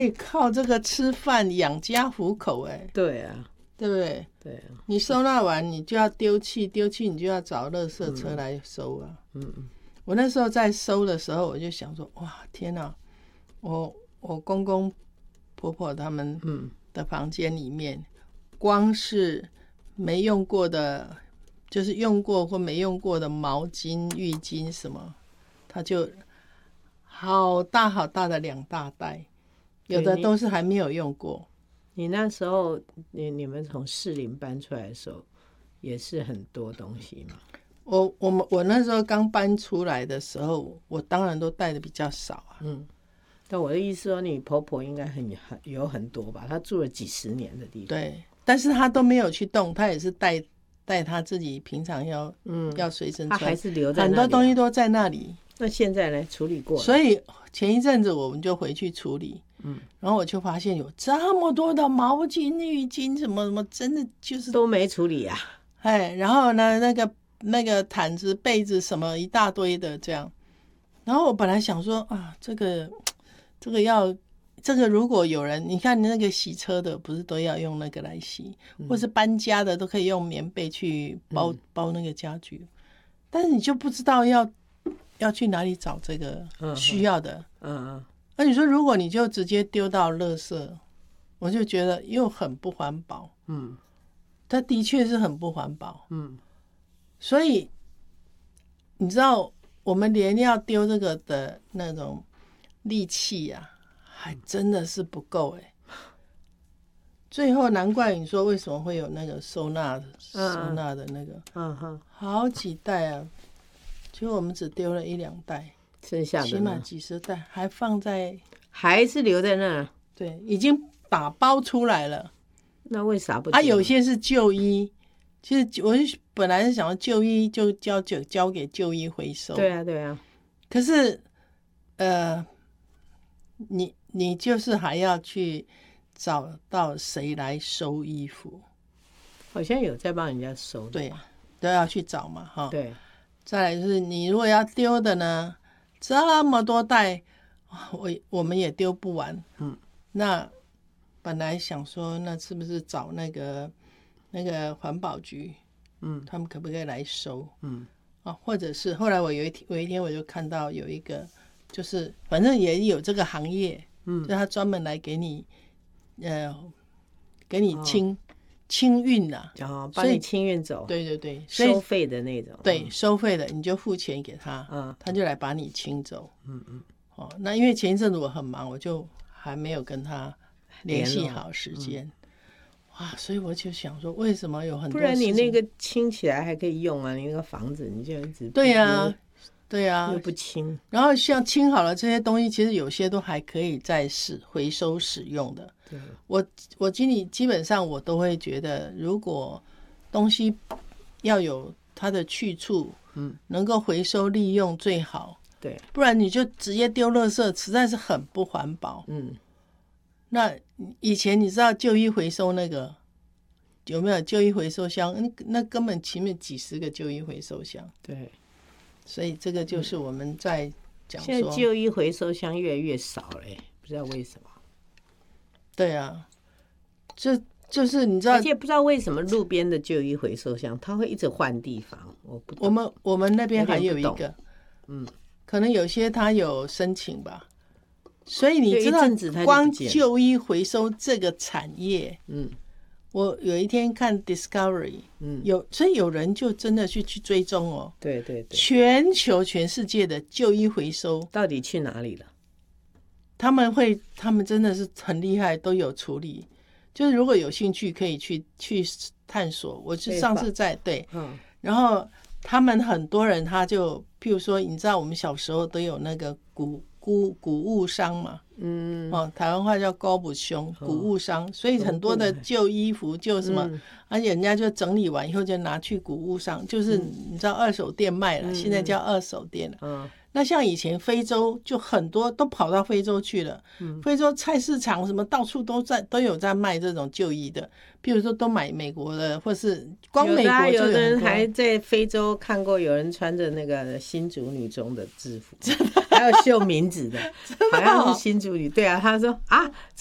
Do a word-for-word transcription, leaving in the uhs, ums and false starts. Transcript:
可以靠这个吃饭养家糊口。哎， 对啊， 对不对？ 对啊， 你收纳完你就要丢弃，丢弃你就要找垃圾车来收啊。 嗯嗯， 我那时候在收的时候，我就想说，哇，天哪！我我公公婆婆他们的房间里面，光是没用过的，就是用过或没用过的毛巾、浴巾什么，他就好大好大的两大袋，有的都是还没有用过。 你那时候，你你们从士林搬出来的时候，也是很多东西嘛？ 我我们我那时候刚搬出来的时候，我当然都带的比较少啊。 嗯，但我的意思说，你婆婆应该很很有很多吧？她住了几十年的地方。 对，但是她都没有去动，她也是带带她自己平常要嗯要随身穿， 她还是留在那里、 啊，很多东西都在那里。 那现在呢？处理过了？ 所以前一阵子我们就回去处理。嗯，然后我就发现有这么多的毛巾、浴巾什么什么，真的就是都没处理啊。 哎，然后呢，那个那个毯子、被子什么一大堆的这样。然后我本来想说啊，这个这个要这个如果有人，你看那个洗车的不是都要用那个来洗，嗯、或是搬家的都可以用棉被去包、嗯、包那个家具，但是你就不知道要要去哪里找这个需要的。嗯嗯。那你说，如果你就直接丢到垃圾，我就觉得又很不环保。嗯，它的确是很不环保。嗯，所以你知道，我们连要丢这个的那种力气啊，还真的是不够哎。最后难怪你说为什么会有那个收纳收纳的那个，嗯哼，好几袋啊，结果我们只丢了一两袋。 剩下的起码几十袋还放在， 还是留在那。 对，已经打包出来了。 那为啥不？ 啊，有些是旧衣，其实我本来是想要旧衣就交就交给旧衣回收。 对啊，对啊。 可是，呃，你你就是还要去找到谁来收衣服， 好像有在帮人家收的。 对，都要去找嘛，哈。 对。 再来就是你如果要丢的呢？这么多袋，我我们也丢不完。嗯，那本来想说，那是不是找那个那个环保局？嗯，他们可不可以来收？嗯，啊，或者是后来我有一天有一天我就看到有一个，就是反正也有这个行业，嗯，就他专门来给你，呃，给你清。哦清运呐、 啊，哦，帮你清运走， 对对对， 收费的那种， 对，收费的，你就付钱给他，嗯，他就来把你清走，嗯嗯，哦，那因为前一阵子我很忙，我就还没有跟他联系好时间，嗯、哇，所以我就想说，为什么有很多， 不然你那个清起来还可以用啊，你那个房子你就一直对呀、啊。对啊， 又不清， 然后像清好了这些东西，其实有些都还可以再使回收使用的。对，我我经理基本上我都会觉得，如果东西要有它的去处，嗯，能够回收利用最好。 对， 不然你就直接丢垃圾，实在是很不环保。嗯，那以前你知道旧衣回收那个有没有旧衣回收箱？那那根本前面几十个旧衣回收箱。 对。 所以这个就是我们在讲说， 现在旧衣回收箱越来越少了，不知道为什么。 对啊，就就是你知道， 而且不知道为什么路边的旧衣回收箱它会一直换地方，我不懂。 我们我们那边还有一个，嗯，可能有些他有申请吧。所以你知道，光旧衣回收这个产业，嗯。我有一天看 Discovery， 嗯，有所以有人就真的去去追踪哦， 对对对， 全球全世界的旧衣回收到底去哪里了？ 他们会，他们真的是很厉害，都有处理。就是如果有兴趣，可以去去探索。我是上次在对，嗯，然后他们很多人他就，譬如说，你知道我们小时候都有那个谷谷谷物商嘛。嗯，哦，台湾话叫高补胸，谷物商，所以很多的旧衣服旧什么，嗯、而且人家就整理完以后就拿去谷物商，就是你知道二手店卖了，嗯、现在叫二手店了。嗯， 那像以前非洲就很多都跑到非洲去了， 嗯非洲菜市场什么到处都在都有在卖这种旧衣的，譬如说都买美国的，或是光美国就有的啊有的人很多还在非洲看过有人穿着那个新竹女中的制服，还有绣名字的，好像是新竹女。对啊，他说啊，